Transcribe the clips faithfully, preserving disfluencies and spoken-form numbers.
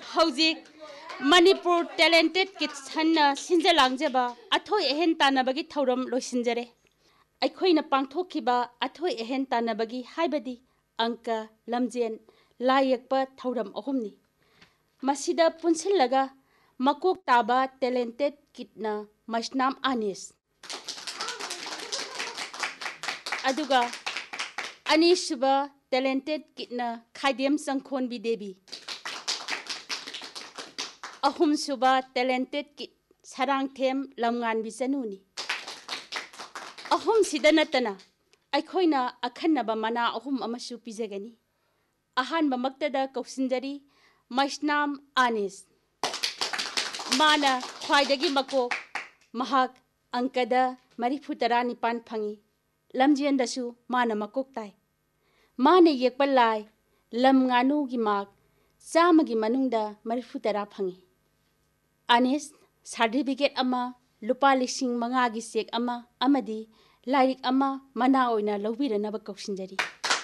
Hauzik Manipur Talented Kids Hanna Sinjalangzeba Athoi Ehen Tanabagi Thauram Losinjare Aikoina Pangthokiba Athoi Ehen Tanabagi Haibadi Anka Lamjen Layakpa Thauram Ohumni Masida Punsilaga Makok Taba Talented Kitna Mashnam Anis Aduga Anisuba Talented Kitna Khaidem Sangkhon Bidebi Ahum Suba Talented Kit Sarang Them Lamngan Bisanuni Ahum Sidanatana Aikoina Akhanaba Mana Ahum Amasu Pizagani Ahan Mamaktada Kausinjari Mashnam Anis Mana Khwaidagi Mako Mahak Ankada Marifutarani Pan Pangi Lamjiandasu Mana Makok Tai Mana Yekpalai Lam Nganu Gimak Samagi Manunda Marifutara Pangi Anis Certificate Ama Lupa Lising Mangagi Sek Ama Amadi Lairik Ama Mana Oina Lobira Naba Kausinjari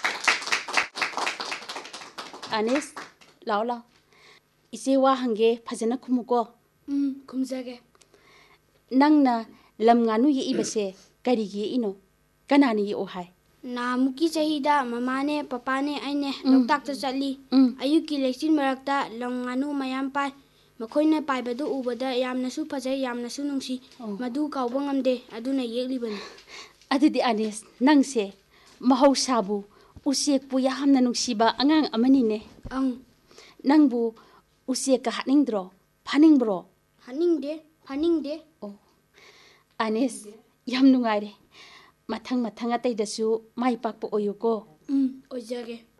Anis Laula Isewa Hange Pazana Kumuko Um Kumzage Nangna Lam Nganu Ye Ibase Karigi Ino Kanani Ye Ohai Na muki chahida mamane papane aine loktak ta chali ayuki leksin marakta langanu mayam pai makoina paibadu ubada yamna su phajai yamna su nungsi madu kawba ngamde aduna yeklibani Adidi Anis nangse mahausabu usiekpu yamna nungsiba angang amani ne ang nangbu usieka haningdro phaningbro haningde haningde oh Anis yam nungaire Mathang mathang atay dasu may pakpo oyuko. Um, ojage.